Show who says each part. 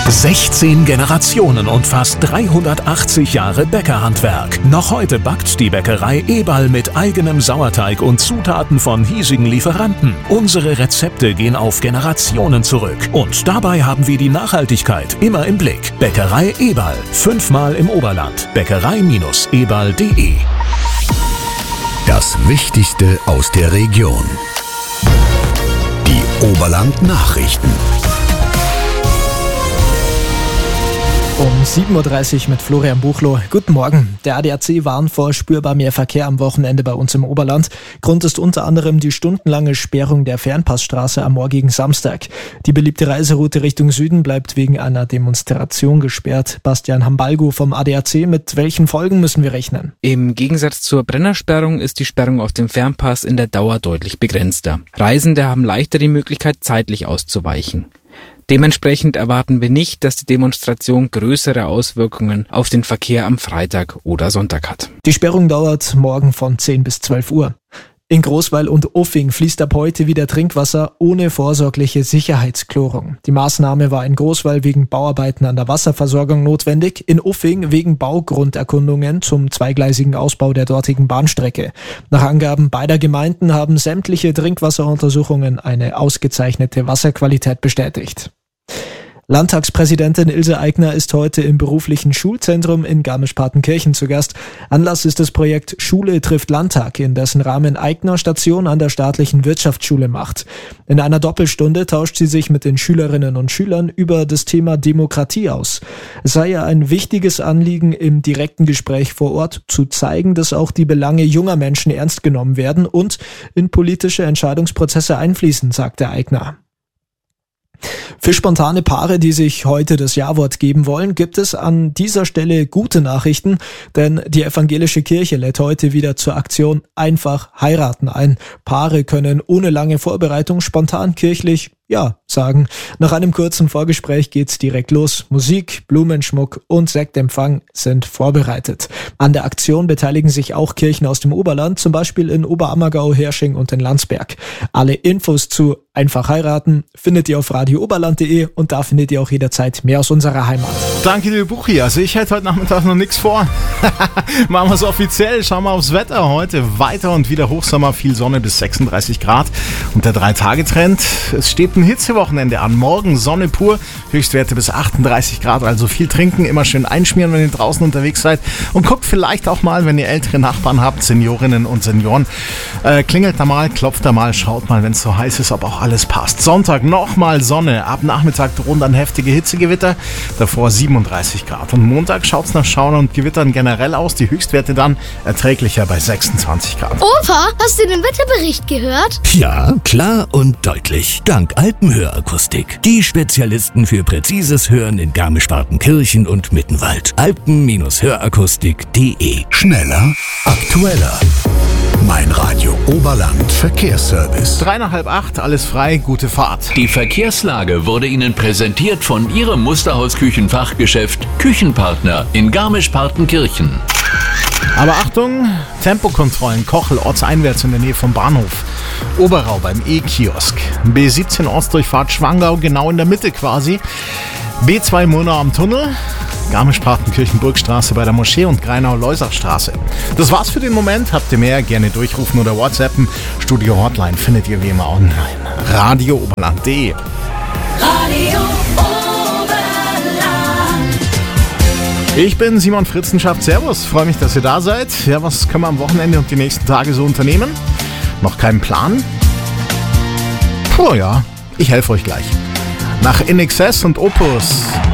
Speaker 1: 16 Generationen und fast 380 Jahre Bäckerhandwerk. Noch heute backt die Bäckerei Eberl mit eigenem Sauerteig und Zutaten von hiesigen Lieferanten. Unsere Rezepte gehen auf Generationen zurück. Und dabei haben wir die Nachhaltigkeit immer im Blick. Bäckerei Eberl. 5-mal im Oberland. Bäckerei-eberl.de.
Speaker 2: Das Wichtigste aus der Region. Die Oberland-Nachrichten.
Speaker 3: Um 7.30 Uhr mit Florian Buchloh. Guten Morgen. Der ADAC warnt vor spürbar mehr Verkehr am Wochenende bei uns im Oberland. Grund ist unter anderem die stundenlange Sperrung der Fernpassstraße am morgigen Samstag. Die beliebte Reiseroute Richtung Süden bleibt wegen einer Demonstration gesperrt. Bastian Hambalgo vom ADAC, mit welchen Folgen müssen wir rechnen?
Speaker 4: Im Gegensatz zur Brennersperrung ist die Sperrung auf dem Fernpass in der Dauer deutlich begrenzter. Reisende haben leichter die Möglichkeit, zeitlich auszuweichen. Dementsprechend erwarten wir nicht, dass die Demonstration größere Auswirkungen auf den Verkehr am Freitag oder Sonntag hat.
Speaker 3: Die Sperrung dauert morgen von 10 bis 12 Uhr. In Großweil und Uffing fließt ab heute wieder Trinkwasser ohne vorsorgliche Sicherheitsklorung. Die Maßnahme war in Großweil wegen Bauarbeiten an der Wasserversorgung notwendig, in Uffing wegen Baugrunderkundungen zum zweigleisigen Ausbau der dortigen Bahnstrecke. Nach Angaben beider Gemeinden haben sämtliche Trinkwasseruntersuchungen eine ausgezeichnete Wasserqualität bestätigt. Landtagspräsidentin Ilse Aigner ist heute im beruflichen Schulzentrum in Garmisch-Partenkirchen zu Gast. Anlass ist das Projekt Schule trifft Landtag, in dessen Rahmen Aigner Station an der staatlichen Wirtschaftsschule macht. In einer Doppelstunde tauscht sie sich mit den Schülerinnen und Schülern über das Thema Demokratie aus. Es sei ja ein wichtiges Anliegen, im direkten Gespräch vor Ort zu zeigen, dass auch die Belange junger Menschen ernst genommen werden und in politische Entscheidungsprozesse einfließen, sagte Aigner. Für spontane Paare, die sich heute das Ja-Wort geben wollen, gibt es an dieser Stelle gute Nachrichten, denn die evangelische Kirche lädt heute wieder zur Aktion Einfach heiraten ein. Paare können ohne lange Vorbereitung spontan kirchlich Ja sagen. Nach einem kurzen Vorgespräch geht's direkt los. Musik, Blumenschmuck und Sektempfang sind vorbereitet. An der Aktion beteiligen sich auch Kirchen aus dem Oberland, zum Beispiel in Oberammergau, Hersching und in Landsberg. Alle Infos zu Einfach heiraten findet ihr auf radiooberland.de und da findet ihr auch jederzeit mehr aus unserer Heimat.
Speaker 5: Danke, liebe Buchi. Also ich hätte heute Nachmittag noch nichts vor. Machen wir es offiziell. Schauen wir aufs Wetter. Heute weiter und wieder Hochsommer, viel Sonne bis 36 Grad. Und der 3-Tage-Trend, es steht ein Hitzewochenende an. Morgen Sonne pur, Höchstwerte bis 38 Grad. Also viel trinken, immer schön einschmieren, wenn ihr draußen unterwegs seid. Und guckt vielleicht auch mal, wenn ihr ältere Nachbarn habt, Seniorinnen und Senioren. Klingelt da mal, klopft da mal, schaut mal, wenn es so heiß ist, ob auch alles passt. Sonntag nochmal Sonne. Ab Nachmittag drohen dann heftige Hitzegewitter. Davor 37 Grad. Und Montag schaut es nach Schauern und Gewittern generell aus. Die Höchstwerte dann erträglicher bei 26 Grad.
Speaker 6: Opa, hast du den Wetterbericht gehört?
Speaker 2: Ja, klar und deutlich. Dank Alpenhörakustik. Die Spezialisten für präzises Hören in Garmisch-Partenkirchen und Mittenwald. Alpen-Hörakustik.de. Schneller, aktueller. Mein Radio Oberland Verkehrsservice.
Speaker 5: 7:55, alles frei, gute Fahrt.
Speaker 7: Die Verkehrslage wurde Ihnen präsentiert von Ihrem Musterhaus-Küchenfachgeschäft Küchenpartner in Garmisch-Partenkirchen.
Speaker 5: Aber Achtung, Tempokontrollen, Kochel, ortseinwärts in der Nähe vom Bahnhof. Oberau beim E-Kiosk. B17 Ortsdurchfahrt Schwangau, genau in der Mitte quasi. B2 Murnau am Tunnel. Garmisch-Partenkirchen-Burgstraße bei der Moschee und Greinau-Leusachstraße. Das war's für den Moment. Habt ihr mehr? Gerne durchrufen oder WhatsAppen. Studio Hotline findet ihr wie immer online. radiooberland.de.
Speaker 8: Radio Oberland.
Speaker 5: Ich bin Simon Fritzenschaft. Servus, freue mich, dass ihr da seid. Ja, was können wir am Wochenende und die nächsten Tage so unternehmen? Noch keinen Plan? Puh, ja, ich helfe euch gleich. Nach INXS und Opus